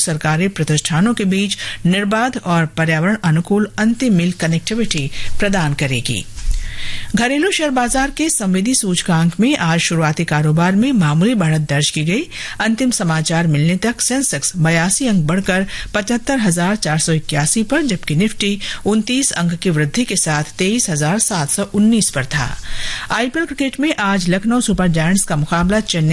सरकारी प्रतिष्ठानों के बीच निर्बाध और पर्यावरण अनुकूल अंतिम मील कनेक्टिविटी प्रदान करेगी। घरेलू शेयर बाजार के संवेदी सूचकांक में आज शुरुआती कारोबार में मामूली बढ़त दर्ज की गई। अंतिम समाचार मिलने तक सेंसेक्स 82 अंक बढ़कर 75,481 पर, जबकि निफ्टी 29 अंक की वृद्धि के साथ 23,719 पर था। आईपीएल क्रिकेट में आज लखनऊ सुपर जायंट्स का मुकाबला चेन्नई